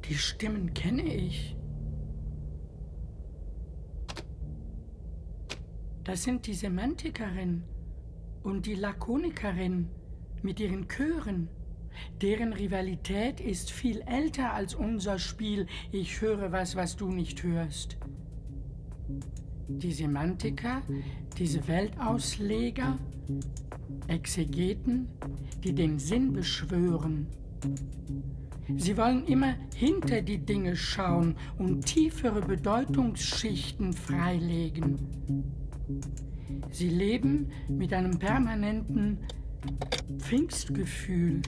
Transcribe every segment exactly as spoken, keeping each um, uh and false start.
Die Stimmen kenne ich. Das sind die Semantikerin und die Lakonikerin mit ihren Chören. Deren Rivalität ist viel älter als unser Spiel Ich höre was, was du nicht hörst. Die Semantiker, diese Weltausleger, Exegeten, die den Sinn beschwören. Sie wollen immer hinter die Dinge schauen und tiefere Bedeutungsschichten freilegen. Sie leben mit einem permanenten Pfingstgefühl.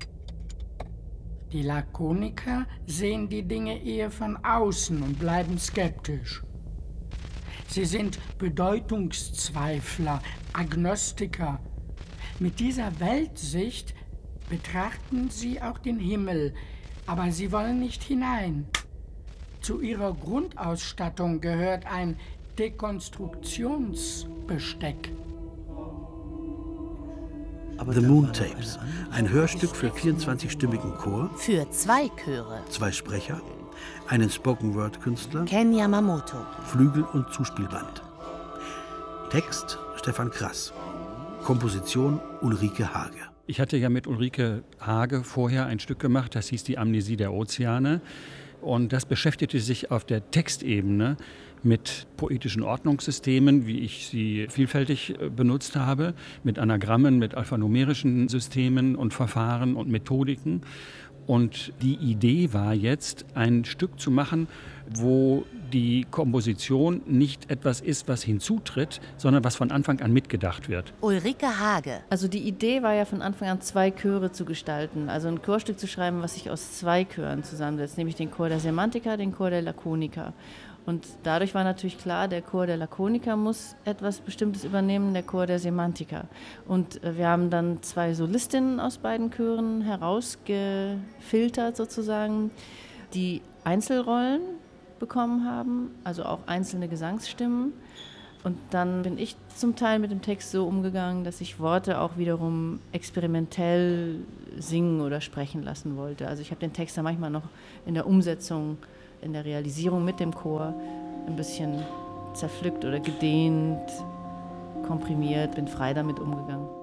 Die Lakoniker sehen die Dinge eher von außen und bleiben skeptisch. Sie sind Bedeutungszweifler, Agnostiker. Mit dieser Weltsicht betrachten sie auch den Himmel, aber sie wollen nicht hinein. Zu ihrer Grundausstattung gehört ein Dekonstruktionsbesteck. The Moon Tapes, ein Hörstück für vierundzwanzigstimmigen Chor, Für zwei Chöre. zwei Sprecher, einen Spoken-Word-Künstler, Ken Yamamoto. Flügel und Zuspielband. Text Stefan Krass. Komposition Ulrike Hage. Ich hatte ja mit Ulrike Hage vorher ein Stück gemacht, das hieß Die Amnesie der Ozeane. Und das beschäftigte sich auf der Textebene mit poetischen Ordnungssystemen, wie ich sie vielfältig benutzt habe, mit Anagrammen, mit alphanumerischen Systemen und Verfahren und Methodiken. Und die Idee war jetzt, ein Stück zu machen, wo die Komposition nicht etwas ist, was hinzutritt, sondern was von Anfang an mitgedacht wird. Ulrike Hage. Also die Idee war ja von Anfang an, zwei Chöre zu gestalten. Also ein Chorstück zu schreiben, was sich aus zwei Chören zusammensetzt, nämlich den Chor der Semantiker, den Chor der Lakoniker. Und dadurch war natürlich klar, der Chor der Lakoniker muss etwas Bestimmtes übernehmen, der Chor der Semantiker. Und wir haben dann zwei Solistinnen aus beiden Chören herausgefiltert sozusagen, die Einzelrollen bekommen haben, also auch einzelne Gesangsstimmen. Und dann bin ich zum Teil mit dem Text so umgegangen, dass ich Worte auch wiederum experimentell singen oder sprechen lassen wollte. Also ich habe den Text dann manchmal noch in der Umsetzung, in der Realisierung mit dem Chor ein bisschen zerpflückt oder gedehnt, komprimiert, bin frei damit umgegangen.